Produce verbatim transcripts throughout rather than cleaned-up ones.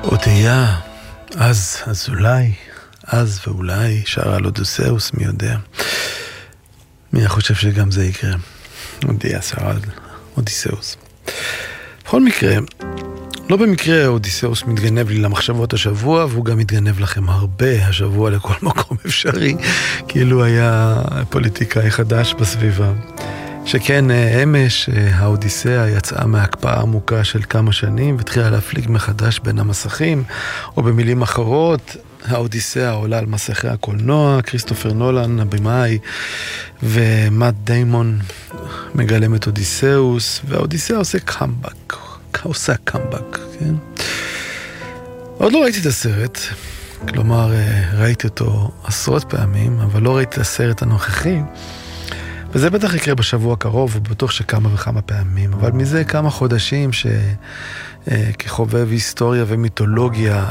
אודיה, אז, אז אולי, אז ואולי, שרה על אודוסאוס, מי יודע. מי חושב שגם זה יקרה. אודיה, שרה על אודיסאוס. בכל מקרה, לא במקרה אודיסאוס מתגנב לי למחשבות השבוע, והוא גם מתגנב לכם הרבה השבוע לכל מקום אפשרי, כאילו היה פוליטיקאי חדש בסביבה. שכן אמש האודיסאה יצאה מההקפאה עמוקה של כמה שנים והתחילה להפליג מחדש בין המסכים, או במילים אחרות, האודיסאה עולה על מסכי הקולנוע, כריסטופר נולן, הבמאי, ומאט דיימון מגלם את אודיסאוס, והאודיסאה עושה קאמבק, עושה קאמבק, כן? עוד לא ראיתי את הסרט, כלומר ראיתי אותו עשרות פעמים, אבל לא ראיתי את הסרט הנוכחי, וזה בטח יקרה בשבוע הקרוב, ובטוח שכמה וכמה פעמים, אבל מזה כמה חודשים שכחובב היסטוריה ומיתולוגיה,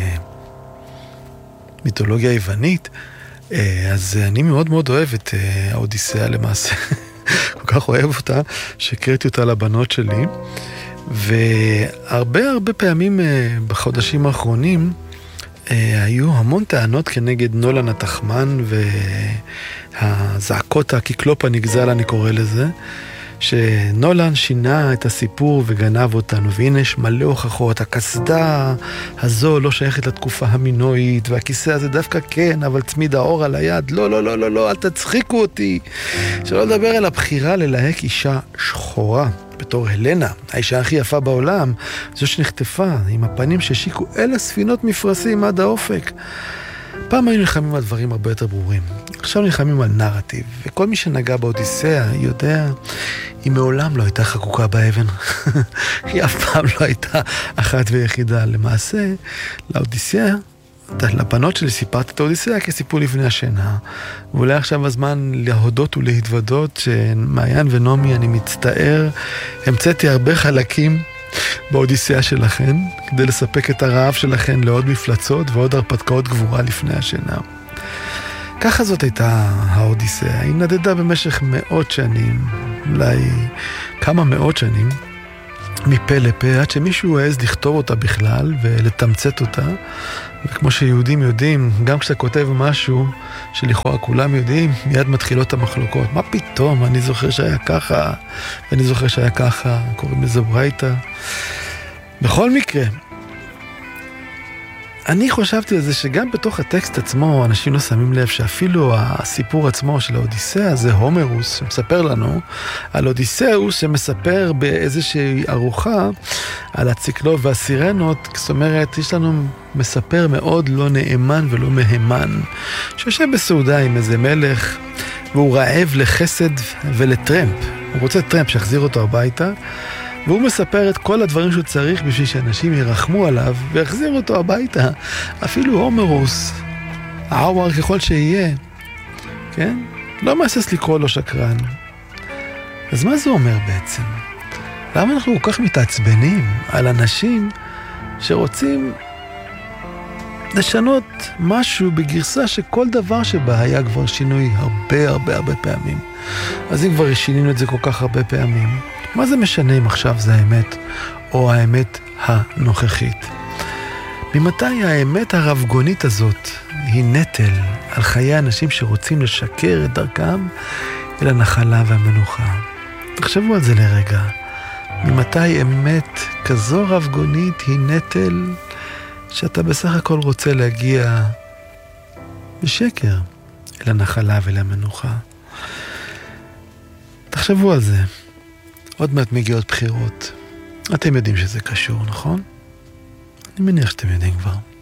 מיתולוגיה יוונית, אז אני מאוד מאוד אוהב את האודיסאה למעשה, כל כך אוהב אותה, שקראתי אותה לבנות שלי, והרבה הרבה פעמים בחודשים האחרונים, היו המון טענות כנגד נולן התחמן והזעקות הקיקלופ הנגזל, אני קורא לזה, שנולן שינה את הסיפור וגנב אותנו, והנה יש מלא הוכחות, הקסדה הזו לא שייכת לתקופה המינואית, והכיסא הזה דווקא כן, אבל צמיד האור על היד, לא, לא, לא, לא, לא, אל תצחיקו אותי. שלא לדבר על הבחירה ללהק אישה שחורה, בתור הלנה, האישה הכי יפה בעולם, זו שנחטפה, עם הפנים ששיקו אל הספינות מפרסים עד האופק. פעם היינו נלחמים על דברים הרבה יותר ברורים. עכשיו נלחמים על נרטיב, וכל מי שנגע באודיסאה יודע, היא מעולם לא הייתה חקוקה באבן. היא אף פעם לא הייתה אחת ויחידה. למעשה, לאודיסאה, לבנות שלי סיפרתי את האודיסאה כסיפור לפני השינה, ואולי עכשיו הזמן להודות ולהתוודות שמעיין ונומי, אני מצטער, המצאתי הרבה חלקים באודיסאה שלכן, כדי לספק את הרעב שלכן לעוד מפלצות ועוד הרפתקאות גבורה לפני השינה. ככה זאת הייתה האודיסאה, היא נדדה במשך מאות שנים, אולי כמה מאות שנים, מפה לפה, עד שמישהו העז לכתוב אותה בכלל ולתמצת אותה, וכמו שיהודים יודעים, גם כשאתה כותב משהו שלכאורה כולם יודעים, מיד מתחילות המחלוקות. מה פתאום? אני זוכר שהיה ככה, ואני זוכר שהיה ככה, קוראים לזה ברייתא. בכל מקרה, אני חשבתי על זה שגם בתוך הטקסט עצמו, אנשים לא שמים לב שאפילו הסיפור עצמו של האודיסאה, זה הומרוס שמספר לנו על אודיסאוס שמספר באיזושהי ארוחה על הציקלופ והסירנות. זאת אומרת, יש לנו מספר מאוד לא נאמן ולא מהימן, שיושב בסעודה עם איזה מלך, והוא רעב לחסד ולטרמפ. הוא רוצה טרמפ שיחזיר אותו הביתה, והוא מספר את כל הדברים שהוא צריך בשביל שאנשים ירחמו עליו ויחזיר אותו הביתה. אפילו הומרוס, העוור ככל שיהיה, כן? לא מהסס לקרוא לו שקרן. אז מה זה אומר בעצם? למה אנחנו כל כך מתעצבנים על אנשים שרוצים לשנות משהו בגרסה שכל דבר שבה היה כבר שינוי הרבה הרבה הרבה פעמים? אז אם כבר שינינו את זה כל כך הרבה פעמים, מה זה משנה אם עכשיו זה האמת או האמת הנוכחית? ממתי האמת הרבגונית הזאת היא נטל על חיי אנשים שרוצים לשקר את דרכם אל הנחלה והמנוחה? תחשבו על זה לרגע. ממתי אמת כזו רבגונית היא נטל שאתה בסך הכל רוצה להגיע בשקר אל הנחלה ולמנוחה? תחשבו על זה. עוד מעט מגיעות בחירות. אתם יודעים שזה קשור, נכון? אני מניח שאתם יודעים כבר.